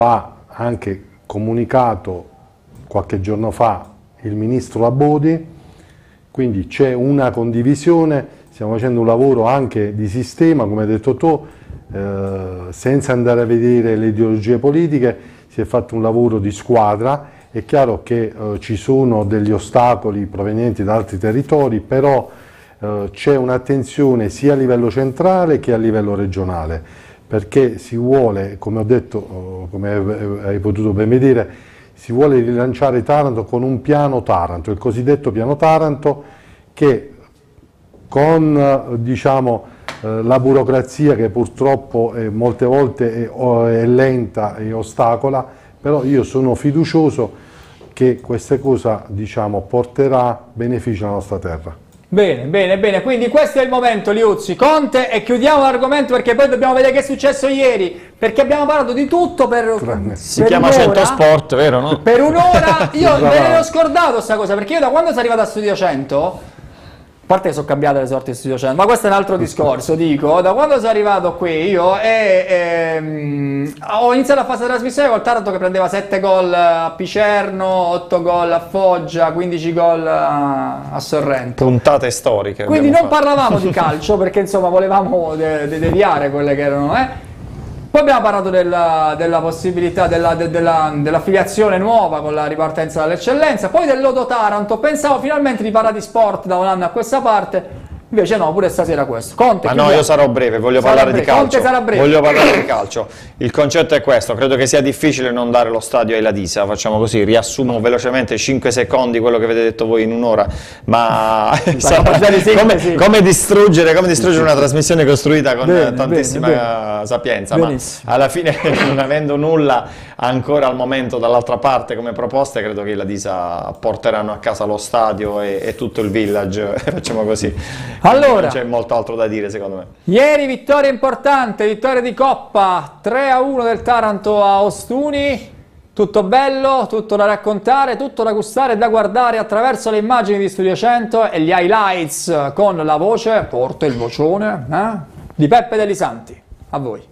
ha anche comunicato qualche giorno fa il ministro Labodi, quindi c'è una condivisione, stiamo facendo un lavoro anche di sistema, come hai detto tu, senza andare a vedere le ideologie politiche, si è fatto un lavoro di squadra. È chiaro che ci sono degli ostacoli provenienti da altri territori, però c'è un'attenzione sia a livello centrale che a livello regionale, perché si vuole, come ho detto, come hai potuto ben vedere, si vuole rilanciare Taranto con un piano Taranto, il cosiddetto piano Taranto, che con diciamo, la burocrazia che purtroppo molte volte è lenta e ostacola, però io sono fiducioso che questa cosa diciamo, porterà beneficio alla nostra terra. Bene, bene, bene, quindi questo è il momento, Liuzzi, Conte, e chiudiamo l'argomento perché poi dobbiamo vedere che è successo ieri, perché abbiamo parlato di tutto si chiama 100 Sport, vero no? Per un'ora, io me ne ero scordato sta cosa, perché io da quando sono arrivato a Studio 100, a parte che sono cambiate le sorti di Studio 100, ma questo è un altro discorso, dico, da quando sono arrivato qui io ho iniziato a fare questa trasmissione col Taranto che prendeva 7 gol a Picerno, 8 gol a Foggia, 15 gol a Sorrento. Puntate storiche. Quindi non parlavamo di calcio perché insomma volevamo deviare quelle che erano, Poi abbiamo parlato della possibilità dell'affiliazione nuova con la ripartenza dall'eccellenza, poi del Lodo Taranto. Pensavo finalmente di parlare di sport da un anno a questa parte, invece no, pure stasera questo. Conte, ma no, io sarò breve, voglio parlare di calcio. Conte sarà breve. Voglio parlare di calcio. Il concetto è questo, credo che sia difficile non dare lo stadio ai Ladisa, facciamo così, riassumo velocemente 5 secondi quello che avete detto voi in un'ora, ma come distruggere una trasmissione costruita con tantissima sapienza, benissimo. Ma alla fine non avendo nulla ancora al momento dall'altra parte come proposte, credo che i Ladisa porteranno a casa lo stadio e tutto il village, facciamo così. Allora, non c'è molto altro da dire secondo me. Ieri vittoria importante, vittoria di Coppa, 3-1 del Taranto a Ostuni, tutto bello, tutto da raccontare, tutto da gustare e da guardare attraverso le immagini di Studio 100 e gli highlights con la voce, forte il vocione, di Peppe Deli Santi. A voi.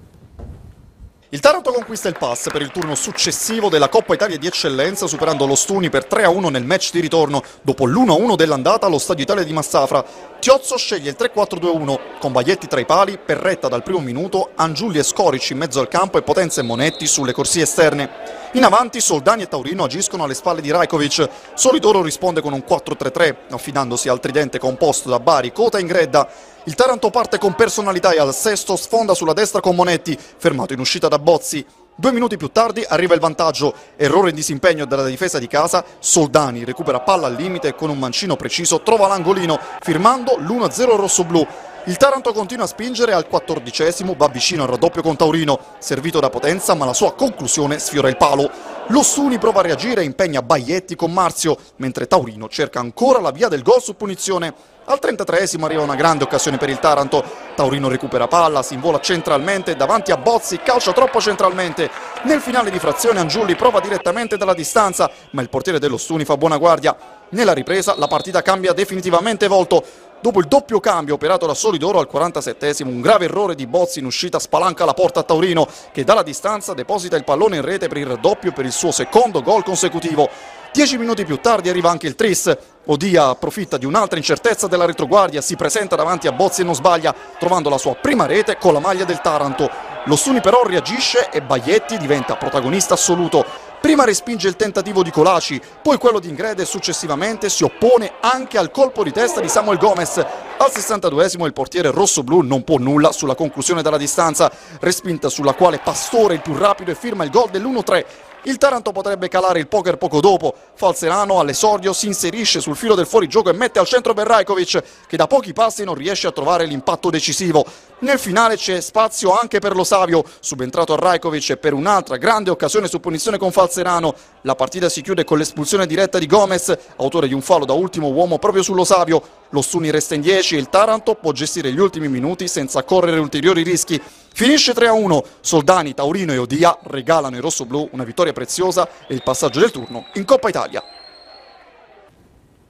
Il Taranto conquista il pass per il turno successivo della Coppa Italia di Eccellenza, superando l'Ostuni per 3-1 nel match di ritorno. Dopo l'1-1 dell'andata allo Stadio Italia di Massafra, Tiozzo sceglie il 3-4-2-1, con Baglietti tra i pali, Perretta dal primo minuto, Angiulli e Scorici in mezzo al campo e Potenza e Monetti sulle corsie esterne. In avanti Soldani e Taurino agiscono alle spalle di Rajkovic. Solidoro risponde con un 4-3-3, affidandosi al tridente composto da Bari, Cota e Ingredda. Il Taranto parte con personalità e al sesto sfonda sulla destra con Monetti, fermato in uscita da Bozzi. 2 minuti più tardi arriva il vantaggio, errore in disimpegno della difesa di casa, Soldani recupera palla al limite e con un mancino preciso trova l'angolino, firmando l'1-0 rossoblù. Il Taranto continua a spingere al 14esimo, va vicino al raddoppio con Taurino, servito da Potenza ma la sua conclusione sfiora il palo. L'Ostuni prova a reagire e impegna Baglietti con Marzio, mentre Taurino cerca ancora la via del gol su punizione. Al 33esimo arriva una grande occasione per il Taranto, Taurino recupera palla, si invola centralmente davanti a Bozzi, calcia troppo centralmente. Nel finale di frazione Angiulli prova direttamente dalla distanza, ma il portiere dell'Ostuni fa buona guardia. Nella ripresa la partita cambia definitivamente volto. Dopo il doppio cambio operato da Solidoro al 47esimo, un grave errore di Bozzi in uscita spalanca la porta a Taurino, che dalla distanza deposita il pallone in rete per il raddoppio per il suo secondo gol consecutivo. 10 minuti più tardi arriva anche il tris. Odia approfitta di un'altra incertezza della retroguardia, si presenta davanti a Bozzi e non sbaglia, trovando la sua prima rete con la maglia del Taranto. L'Ostuni però reagisce e Baglietti diventa protagonista assoluto. Prima respinge il tentativo di Colaci, poi quello di Ingrede e successivamente si oppone anche al colpo di testa di Samuel Gomez. Al 62esimo il portiere rossoblù non può nulla sulla conclusione dalla distanza, respinta sulla quale Pastore il più rapido e firma il gol dell'1-3. Il Taranto potrebbe calare il poker poco dopo. Falzerano all'esordio si inserisce sul filo del fuorigioco e mette al centro per Rajkovic, che da pochi passi non riesce a trovare l'impatto decisivo. Nel finale c'è spazio anche per Lo Savio, subentrato a Rajkovic per un'altra grande occasione su punizione con Falzerano. La partita si chiude con l'espulsione diretta di Gomez, autore di un fallo da ultimo uomo proprio sullo Savio. L'Ostuni resta in 10 e il Taranto può gestire gli ultimi minuti senza correre ulteriori rischi. Finisce 3-1, Soldani, Taurino e Odia regalano ai rossoblù una vittoria preziosa e il passaggio del turno in Coppa Italia.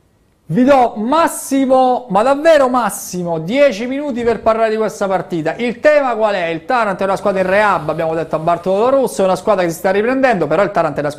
Vi do massimo, ma davvero massimo, 10 minuti per parlare di questa partita. Il tema qual è? Il Taranto è una squadra in rehab, abbiamo detto a Bartolo Russo, è una squadra che si sta riprendendo, però il Taranto è una squadra